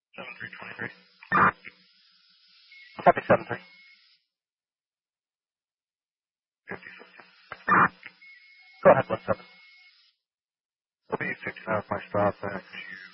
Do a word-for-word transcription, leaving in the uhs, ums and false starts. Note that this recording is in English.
seven three twenty-three. Copy seven three. fifty fifty. Go ahead, one seven. It'll be fifty-nine points drop back to